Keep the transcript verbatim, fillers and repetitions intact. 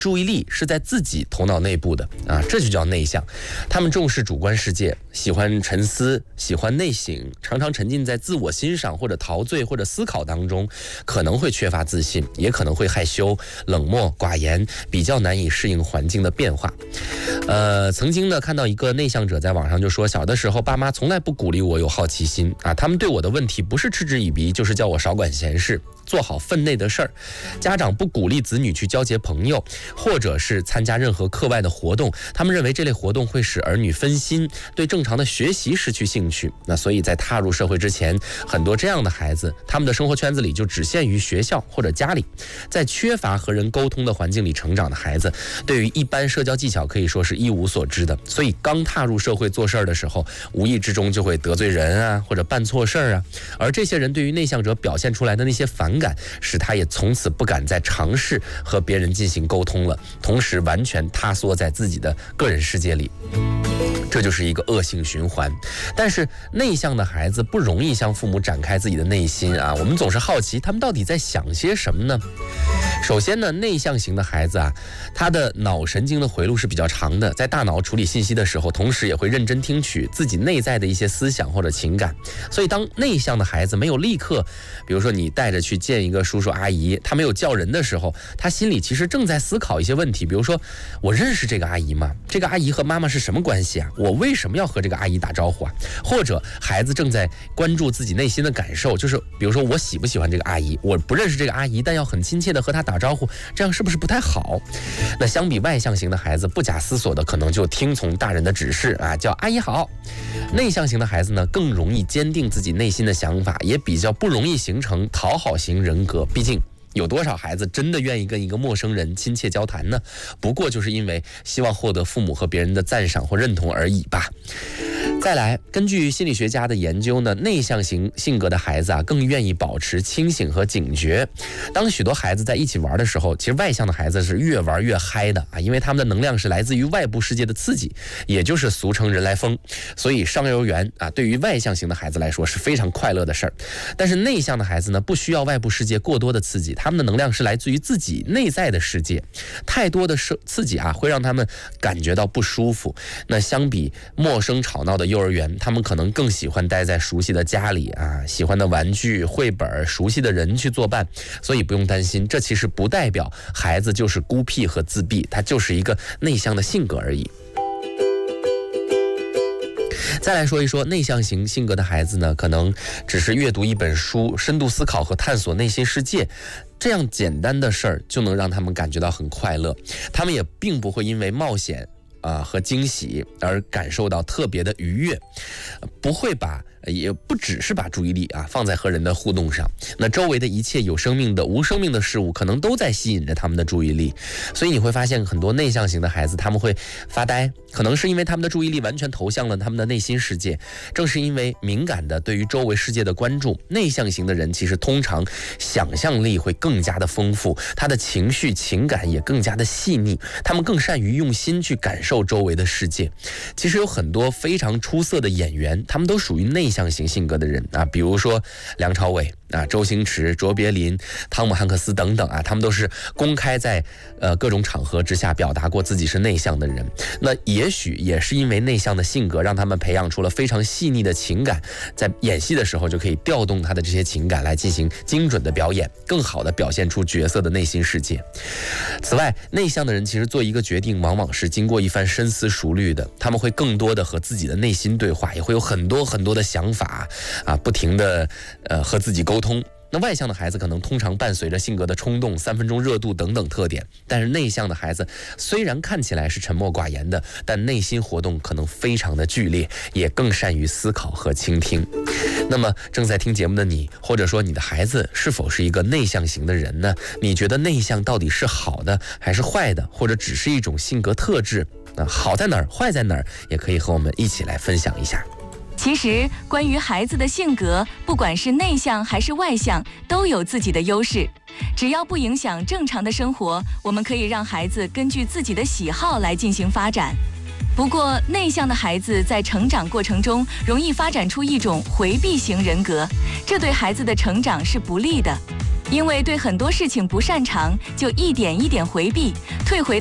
注意力是在自己头脑内部的啊，这就叫内向。他们重视主观世界，喜欢沉思，喜欢内省，常常沉浸在自我欣赏或者陶醉或者思考当中，可能会缺乏自信，也可能会害羞、冷漠、寡言，比较难以适应环境的变化。呃，曾经呢看到一个内向者在网上就说，小的时候爸妈从来不鼓励我有好奇心啊，他们对我的问题不是嗤之以鼻，就是叫我少管闲事，做好分内的事儿。家长不鼓励子女去交结朋友，或者是参加任何课外的活动，他们认为这类活动会使儿女分心，对正常的学习失去兴趣。那所以在踏入社会之前，很多这样的孩子，他们的生活圈子里就只限于学校或者家里，在缺乏和人沟通的环境里成长的孩子，对于一般社交技巧可以说是一无所知的。所以刚踏入社会做事儿的时候，无意之中就会得罪人啊，或者办错事儿啊。而这些人对于内向者表现出来的那些反感，使他也从此不敢再尝试和别人进行沟通了，同时完全塌缩在自己的个人世界里，这就是一个恶性循环。但是内向的孩子不容易向父母展开自己的内心啊，我们总是好奇他们到底在想些什么呢？首先呢，内向型的孩子啊，他的脑神经的回路是比较长的，在大脑处理信息的时候，同时也会认真听取自己内在的一些思想或者情感。所以当内向的孩子没有立刻，比如说你带着去见一个叔叔阿姨，他没有叫人的时候，他心里其实正在思考一些问题，比如说我认识这个阿姨吗？这个阿姨和妈妈是什么关系啊？我为什么要和这个阿姨打招呼啊？或者孩子正在关注自己内心的感受，就是比如说我喜不喜欢这个阿姨，我不认识这个阿姨，但要很亲切的和她打招呼，这样是不是不太好？那相比外向型的孩子，不假思索的可能就听从大人的指示啊，叫阿姨好。内向型的孩子呢，更容易坚定自己内心的想法，也比较不容易形成讨好型人格。毕竟有多少孩子真的愿意跟一个陌生人亲切交谈呢？不过就是因为希望获得父母和别人的赞赏或认同而已吧。再来，根据心理学家的研究呢，内向型性格的孩子啊，更愿意保持清醒和警觉。当许多孩子在一起玩的时候，其实外向的孩子是越玩越嗨的啊，因为他们的能量是来自于外部世界的刺激，也就是俗称人来疯。所以上幼儿园啊，对于外向型的孩子来说是非常快乐的事儿。但是内向的孩子呢，不需要外部世界过多的刺激，他们的能量是来自于自己内在的世界。太多的刺激啊，会让他们感觉到不舒服。那相比陌生吵闹的幼儿园，他们可能更喜欢待在熟悉的家里啊，喜欢的玩具、绘本、熟悉的人去作伴。所以不用担心，这其实不代表孩子就是孤僻和自闭，他就是一个内向的性格而已。再来说一说内向型性格的孩子呢，可能只是阅读一本书，深度思考和探索内心世界，这样简单的事儿就能让他们感觉到很快乐。他们也并不会因为冒险啊、呃、和惊喜而感受到特别的愉悦，不会把也不只是把注意力啊放在和人的互动上，那周围的一切有生命的、无生命的事物，可能都在吸引着他们的注意力。所以你会发现，很多内向型的孩子他们会发呆，可能是因为他们的注意力完全投向了他们的内心世界。正是因为敏感的对于周围世界的关注，内向型的人其实通常想象力会更加的丰富，他的情绪情感也更加的细腻，他们更善于用心去感受周围的世界。其实有很多非常出色的演员，他们都属于内向型性格的人啊，比如说梁朝伟啊、周星驰、卓别林、汤姆汉克斯等等啊，他们都是公开在呃各种场合之下表达过自己是内向的人。那也许也是因为内向的性格，让他们培养出了非常细腻的情感，在演戏的时候就可以调动他的这些情感来进行精准的表演，更好的表现出角色的内心世界。此外，内向的人其实做一个决定往往是经过一番深思熟虑的，他们会更多的和自己的内心对话，也会有很多很多的想法啊，不停的呃和自己沟通。那外向的孩子可能通常伴随着性格的冲动、三分钟热度等等特点，但是内向的孩子虽然看起来是沉默寡言的，但内心活动可能非常的剧烈，也更善于思考和倾听。那么正在听节目的你，或者说你的孩子是否是一个内向型的人呢？你觉得内向到底是好的还是坏的，或者只是一种性格特质？那好在哪儿，坏在哪儿，也可以和我们一起来分享一下。 其实关于孩子的性格，不管是内向还是外向，都有自己的优势。只要不影响正常的生活，我们可以让孩子根据自己的喜好来进行发展。不过内向的孩子在成长过程中容易发展出一种回避型人格，这对孩子的成长是不利的。 因为对很多事情不擅长，就一点一点回避，退回